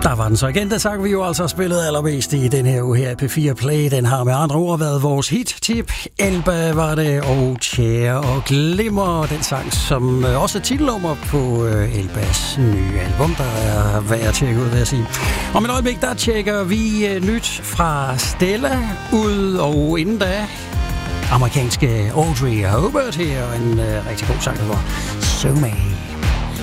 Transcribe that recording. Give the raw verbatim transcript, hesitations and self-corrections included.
Der var den så igen. Den sang vi jo altså spillet allermest i den her uge her i P fire Play. Den har med andre ord været vores hit-tip. Elba var det, og Tjære og Glimmer. Den sang, som også er titelnummer på Elbas nye album, der er værd at tjekke ud, vil jeg sige. Om et øjeblik, der tjekker vi nyt fra Stella ud, og inden da amerikanske Audrey Hobart her, en uh, rigtig god sang, der var So May.